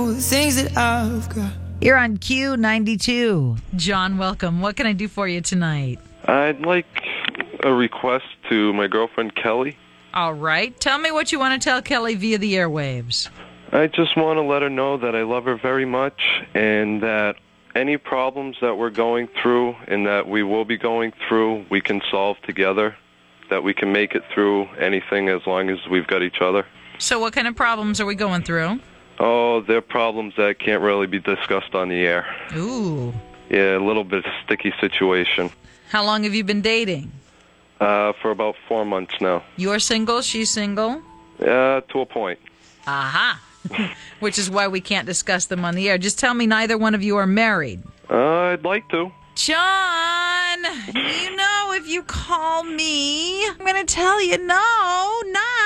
know the things that I've got. You're on Q92. John, welcome. What can I do for you tonight? I'd like a request to my girlfriend, Kelly. All right. Tell me what you want to tell Kelly via the airwaves. I just want to let her know that I love her very much and that any problems that we're going through and that we will be going through, we can solve together, that we can make it through anything as long as we've got each other. So what kind of problems are we going through? Oh, they're problems that can't really be discussed on the air. Ooh. Yeah, a little bit of a sticky situation. How long have you been dating? For about 4 months now. You're single, she's single? To a point. Aha. Which is why we can't discuss them on the air. Just tell me neither one of you are married. I'd like to. John, you know if you call me, I'm going to tell you no, not.